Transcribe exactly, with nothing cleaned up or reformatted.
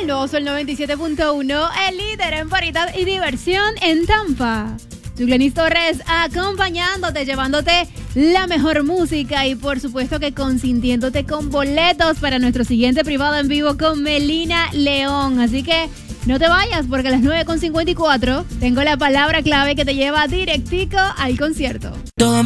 El nuevo Sol noventa y siete punto uno, el líder en variedad y diversión en Tampa. Glenis Torres acompañándote, llevándote la mejor música y por supuesto que consintiéndote con boletos para nuestro siguiente privado en vivo con Melina León. Así que no te vayas porque a las nueve con cincuenta y cuatro tengo la palabra clave que te lleva directico al concierto.